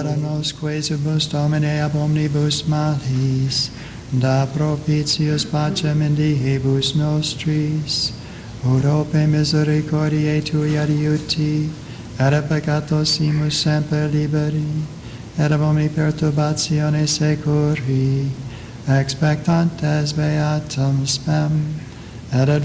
para nos quesibus Domine ab omnibus malis, da propitius pacem in diebus nostris, urope misericordiae Tui adiuti, et a peccatosimus semper liberi, et ab omni perturbatione securi, expectantes beatum spem, et ad